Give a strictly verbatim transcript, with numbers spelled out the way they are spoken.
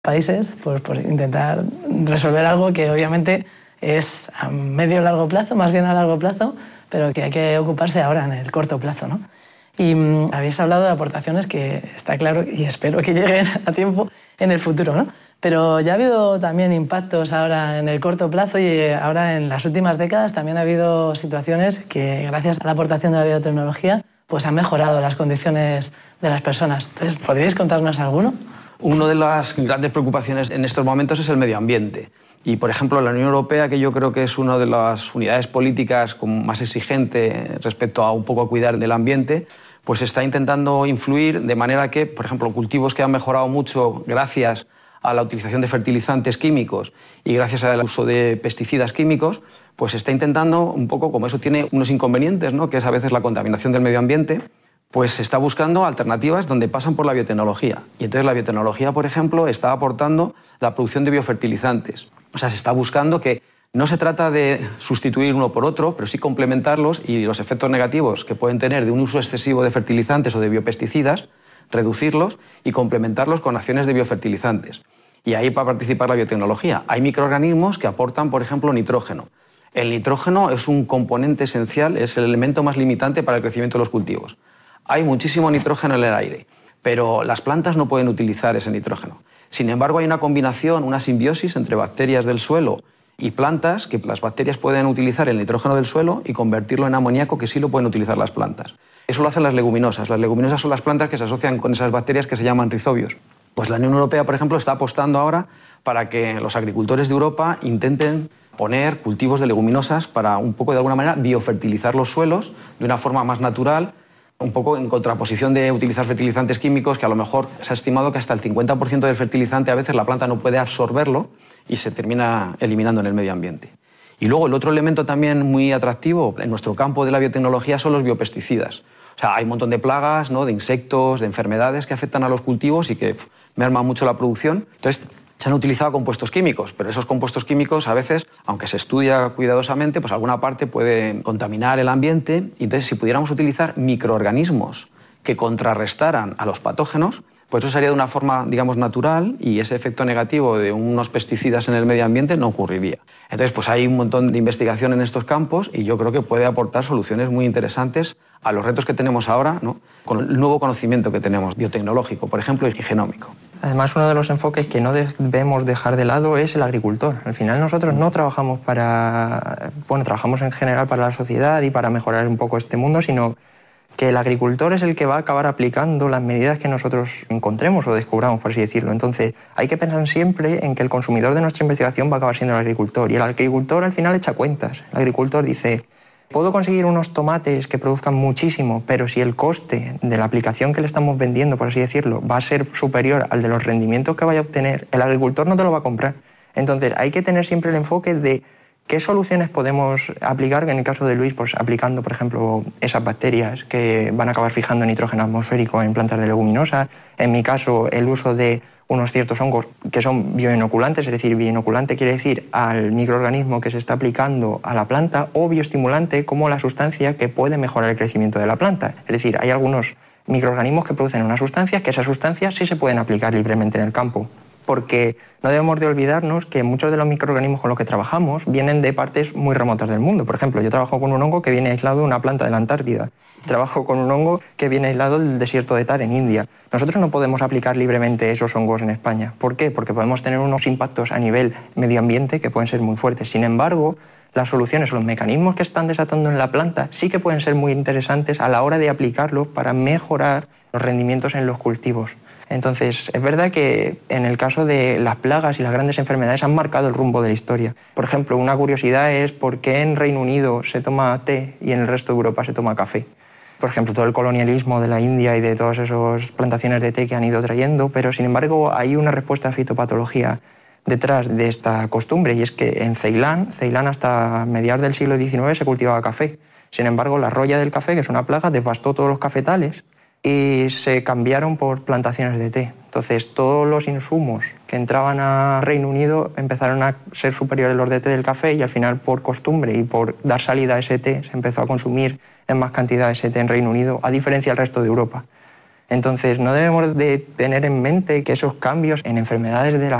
países pues, por intentar resolver algo que obviamente es a medio o largo plazo, más bien a largo plazo, pero que hay que ocuparse ahora en el corto plazo, ¿no? Y mmm, habéis hablado de aportaciones que está claro y espero que lleguen a tiempo en el futuro, ¿no? Pero ya ha habido también impactos ahora en el corto plazo y ahora en las últimas décadas también ha habido situaciones que gracias a la aportación de la biotecnología pues han mejorado las condiciones de las personas. Entonces, ¿podríais contarnos alguno? Una de las grandes preocupaciones en estos momentos es el medio ambiente. Y, por ejemplo, la Unión Europea, que yo creo que es una de las unidades políticas más exigente respecto a un poco cuidar del ambiente, pues está intentando influir de manera que, por ejemplo, cultivos que han mejorado mucho gracias a la utilización de fertilizantes químicos y gracias al uso de pesticidas químicos, pues está intentando un poco, como eso tiene unos inconvenientes, ¿no?, que es a veces la contaminación del medio ambiente, pues se está buscando alternativas donde pasan por la biotecnología. Y entonces la biotecnología, por ejemplo, está aportando la producción de biofertilizantes. O sea, se está buscando que no se trata de sustituir uno por otro, pero sí complementarlos y los efectos negativos que pueden tener de un uso excesivo de fertilizantes o de biopesticidas, reducirlos y complementarlos con acciones de biofertilizantes. Y ahí va a participar la biotecnología. Hay microorganismos que aportan, por ejemplo, nitrógeno. El nitrógeno es un componente esencial, es el elemento más limitante para el crecimiento de los cultivos. Hay muchísimo nitrógeno en el aire, pero las plantas no pueden utilizar ese nitrógeno. Sin embargo, hay una combinación, una simbiosis entre bacterias del suelo y plantas, que las bacterias pueden utilizar el nitrógeno del suelo y convertirlo en amoníaco, que sí lo pueden utilizar las plantas. Eso lo hacen las leguminosas. Las leguminosas son las plantas que se asocian con esas bacterias que se llaman rizobios. Pues la Unión Europea, por ejemplo, está apostando ahora para que los agricultores de Europa intenten poner cultivos de leguminosas para un poco, de alguna manera, biofertilizar los suelos de una forma más natural, un poco en contraposición de utilizar fertilizantes químicos, que a lo mejor se ha estimado que hasta el cincuenta por ciento del fertilizante a veces la planta no puede absorberlo y se termina eliminando en el medio ambiente. Y luego el otro elemento también muy atractivo en nuestro campo de la biotecnología son los biopesticidas. O sea, hay un montón de plagas, ¿no?, de insectos, de enfermedades que afectan a los cultivos y que merman mucho la producción. Entonces, se han utilizado compuestos químicos, pero esos compuestos químicos a veces, aunque se estudia cuidadosamente, pues alguna parte puede contaminar el ambiente. Y entonces, si pudiéramos utilizar microorganismos que contrarrestaran a los patógenos, pues eso sería de una forma, digamos, natural y ese efecto negativo de unos pesticidas en el medio ambiente no ocurriría. Entonces, pues hay un montón de investigación en estos campos y yo creo que puede aportar soluciones muy interesantes a los retos que tenemos ahora, ¿no?, con el nuevo conocimiento que tenemos biotecnológico, por ejemplo, y genómico. Además, uno de los enfoques que no debemos dejar de lado es el agricultor. Al final nosotros no trabajamos para... Bueno, trabajamos en general para la sociedad y para mejorar un poco este mundo, sino que el agricultor es el que va a acabar aplicando las medidas que nosotros encontremos o descubramos, por así decirlo. Entonces, hay que pensar siempre en que el consumidor de nuestra investigación va a acabar siendo el agricultor. Y el agricultor al final echa cuentas. El agricultor dice: puedo conseguir unos tomates que produzcan muchísimo, pero si el coste de la aplicación que le estamos vendiendo, por así decirlo, va a ser superior al de los rendimientos que vaya a obtener, el agricultor no te lo va a comprar. Entonces, hay que tener siempre el enfoque de qué soluciones podemos aplicar, en el caso de Luis, pues aplicando, por ejemplo, esas bacterias que van a acabar fijando nitrógeno atmosférico en plantas de leguminosas. En mi caso, el uso de unos ciertos hongos que son bioinoculantes, es decir, bioinoculante quiere decir al microorganismo que se está aplicando a la planta, o bioestimulante como la sustancia que puede mejorar el crecimiento de la planta. Es decir, hay algunos microorganismos que producen unas sustancias que esas sustancias sí se pueden aplicar libremente en el campo. Porque no debemos de olvidarnos que muchos de los microorganismos con los que trabajamos vienen de partes muy remotas del mundo. Por ejemplo, yo trabajo con un hongo que viene aislado de una planta de la Antártida. Trabajo con un hongo que viene aislado del desierto de Thar en India. Nosotros no podemos aplicar libremente esos hongos en España. ¿Por qué? Porque podemos tener unos impactos a nivel medio ambiente que pueden ser muy fuertes. Sin embargo, las soluciones o los mecanismos que están desatando en la planta sí que pueden ser muy interesantes a la hora de aplicarlos para mejorar los rendimientos en los cultivos. Entonces, es verdad que en el caso de las plagas y las grandes enfermedades han marcado el rumbo de la historia. Por ejemplo, una curiosidad es por qué en Reino Unido se toma té y en el resto de Europa se toma café. Por ejemplo, todo el colonialismo de la India y de todas esas plantaciones de té que han ido trayendo, pero sin embargo hay una respuesta a fitopatología detrás de esta costumbre, y es que en Ceilán, Ceilán hasta mediados del siglo diecinueve se cultivaba café. Sin embargo, la roya del café, que es una plaga, devastó todos los cafetales y se cambiaron por plantaciones de té. Entonces, todos los insumos que entraban a Reino Unido empezaron a ser superiores a los de té del café, y al final, por costumbre y por dar salida a ese té, se empezó a consumir en más cantidad ese té en Reino Unido, a diferencia del resto de Europa. Entonces, no debemos de tener en mente que esos cambios en enfermedades de la